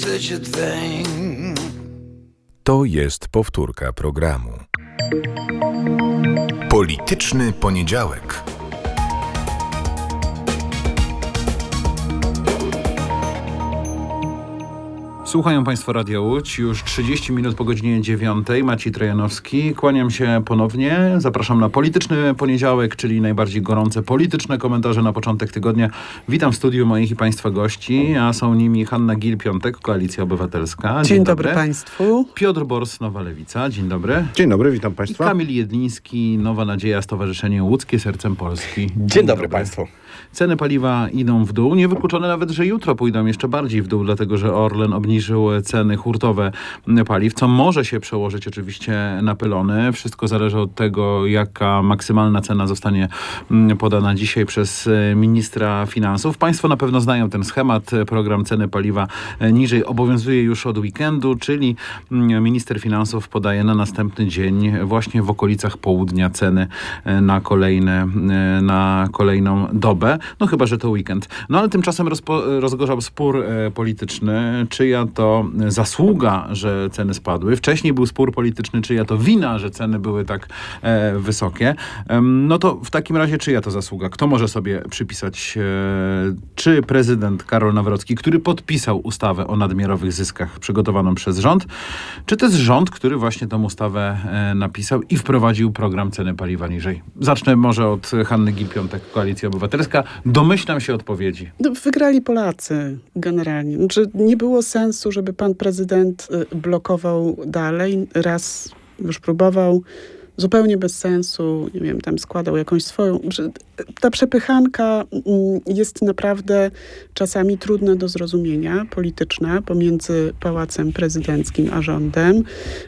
such a thing. To jest powtórka programu. Polityczny poniedziałek. Słuchają Państwo Radia Łódź, już 30 minut po godzinie 9. Maciej Trojanowski. Kłaniam się ponownie. Zapraszam na Polityczny Poniedziałek, czyli najbardziej gorące polityczne komentarze na początek tygodnia. Witam w studiu moich i Państwa gości, a są nimi Hanna Gill-Piątek, Koalicja Obywatelska. Dzień dobry Państwu. Piotr Bors, Nowa Lewica. Dzień dobry. Dzień dobry, witam Państwa. I Kamil Jedliński, Nowa Nadzieja, Stowarzyszenie Łódzkie Sercem Polski. Dzień dobry Państwu. Ceny paliwa idą w dół. Niewykluczone nawet, że jutro pójdą jeszcze bardziej w dół, dlatego że Orlen obniżył ceny hurtowe paliw, co może się przełożyć oczywiście na pylony. Wszystko zależy od tego, jaka maksymalna cena zostanie podana dzisiaj przez ministra finansów. Państwo na pewno znają ten schemat. Program ceny paliwa niżej obowiązuje już od weekendu, czyli minister finansów podaje na następny dzień właśnie w okolicach południa ceny na kolejną dobę. No chyba, że to weekend. No ale tymczasem rozgorzał spór polityczny, czyja to zasługa, że ceny spadły. Wcześniej był spór polityczny, czyja to wina, że ceny były tak wysokie. No to w takim razie czyja to zasługa? Kto może sobie przypisać? Czy prezydent Karol Nawrocki, który podpisał ustawę o nadmiarowych zyskach przygotowaną przez rząd, czy to jest rząd, który właśnie tą ustawę napisał i wprowadził program ceny paliwa niżej? Zacznę może od Hanny Gill-Piątek, Koalicja Obywatelska. Domyślam się odpowiedzi. Wygrali Polacy generalnie. Znaczy, nie było sensu, żeby pan prezydent blokował dalej. Raz już próbował, zupełnie bez sensu, nie wiem, tam składał jakąś swoją. Ta przepychanka jest naprawdę czasami trudna do zrozumienia, polityczna, pomiędzy Pałacem Prezydenckim a rządem.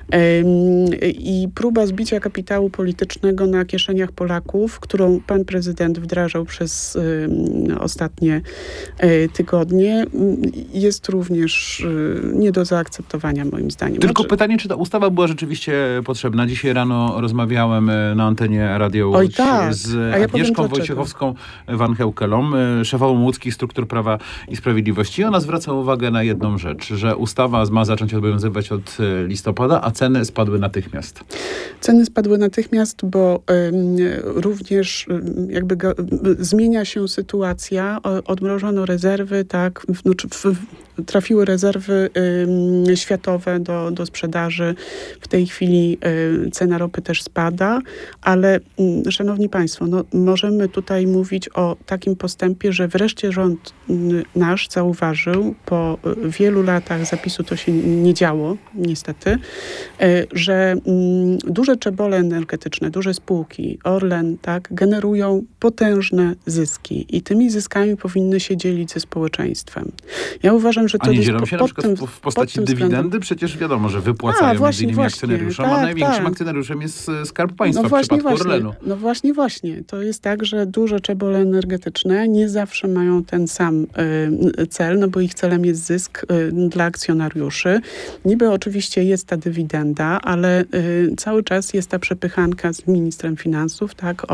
I próba zbicia kapitału politycznego na kieszeniach Polaków, którą pan prezydent wdrażał przez ostatnie tygodnie, jest również nie do zaakceptowania moim zdaniem. Tylko pytanie, czy ta ustawa była rzeczywiście potrzebna? Dzisiaj rano rozmawiałem na antenie Radio Łódź z Agnieszką Wojciechowską-Van Heukelą, szefową łódzkich struktur Prawa i Sprawiedliwości. Ona zwraca uwagę na jedną rzecz, że ustawa ma zacząć obowiązywać od listopada, a ceny spadły natychmiast. Ceny spadły natychmiast, bo również jakby zmienia się sytuacja. Odmrożono rezerwy, tak, trafiły rezerwy światowe do sprzedaży. W tej chwili cena ropy też spada, ale szanowni Państwo, no, możemy tutaj mówić o takim postępie, że wreszcie rząd nasz zauważył, po wielu latach zapisu to się nie działo, niestety, że duże czebole energetyczne, duże spółki, Orlen, tak, generują potężne zyski i tymi zyskami powinny się dzielić ze społeczeństwem. Ja uważam, że to jest dzielą się na przykład w postaci dywidendy? Przecież wiadomo, że wypłacają między innymi akcjonariuszom, a największym akcjonariuszem jest Skarb Państwa w przypadku Orlenu. No właśnie. To jest tak, że duże czebole energetyczne nie zawsze mają ten sam cel, no bo ich celem jest zysk dla akcjonariuszy. Niby oczywiście jest ta dywidenda, ale cały czas jest ta przepychanka z ministrem finansów, tak,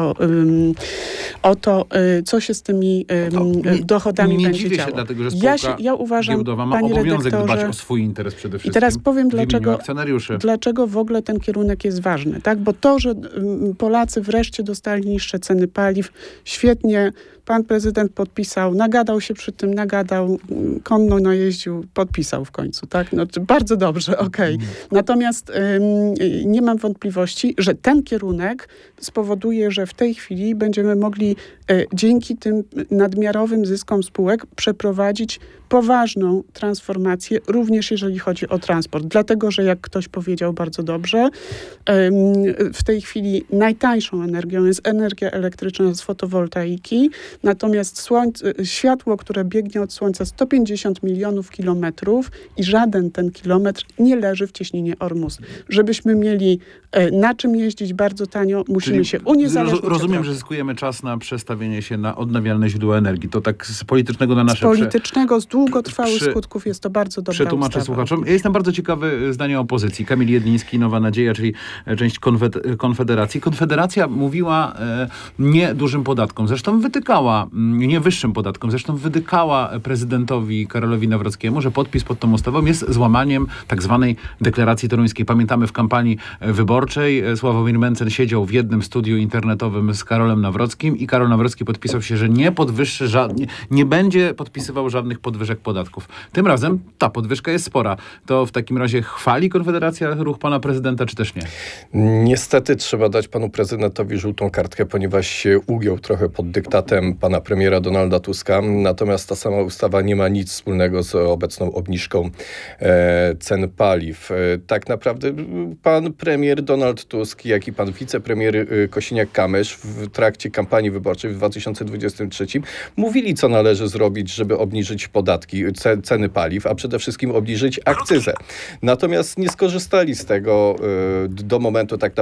o to, co się z tymi dochodami będzie działo. Nie dziwię się, dlatego że spółka ja uważam, giełdowa ma obowiązek dbać o swój interes przede wszystkim. I teraz powiem, dlaczego w ogóle ten kierunek jest ważny. Tak? Bo to, że Polacy wreszcie dostali niższe ceny paliw, świetnie, pan prezydent podpisał, nagadał się przy tym, konno najeździł, podpisał w końcu. Tak? No, bardzo dobrze, okej. Natomiast nie mam wątpliwości, że ten kierunek spowoduje, że w tej chwili będziemy mogli dzięki tym nadmiarowym zyskom spółek przeprowadzić poważną transformację, również jeżeli chodzi o transport. Dlatego, że jak ktoś powiedział bardzo dobrze, w tej chwili najtańszą energią jest energia elektryczna z fotowoltaiki, natomiast światło, które biegnie od Słońca 150 milionów kilometrów i żaden ten kilometr nie leży w cieśninie Ormus. Żebyśmy mieli na czym jeździć bardzo tanio, musimy się uniezależnić. Rozumiem, że zyskujemy czas na przestawienie się na odnawialne źródła energii. To tak z politycznego na nasze... Z politycznego, z długotrwałych skutków jest to bardzo dobra przetłumaczę ustawa. Słuchaczom. Ja jestem bardzo ciekawy zdania opozycji. Kamil Jedliński, Nowa Nadzieja, czyli część Konfederacji. Konfederacja mówiła nie dużym podatkom. Zresztą wytykała wydykała, nie wyższym podatkom, zresztą wydykała prezydentowi Karolowi Nawrockiemu, że podpis pod tą ustawą jest złamaniem tak zwanej deklaracji toruńskiej. Pamiętamy w kampanii wyborczej Sławomir Mencen siedział w jednym studiu internetowym z Karolem Nawrockim i Karol Nawrocki podpisał się, że nie będzie podpisywał żadnych podwyżek podatków. Tym razem ta podwyżka jest spora. To w takim razie chwali Konfederacja ruch pana prezydenta, czy też nie? Niestety trzeba dać panu prezydentowi żółtą kartkę, ponieważ się ugiął trochę pod dyktatem pana premiera Donalda Tuska. Natomiast ta sama ustawa nie ma nic wspólnego z obecną obniżką cen paliw. Tak naprawdę pan premier Donald Tusk, jak i pan wicepremier Kosiniak-Kamysz w trakcie kampanii wyborczej w 2023 mówili, co należy zrobić, żeby obniżyć podatki, ceny paliw, a przede wszystkim obniżyć akcyzę. Natomiast nie skorzystali z tego do momentu tak naprawdę,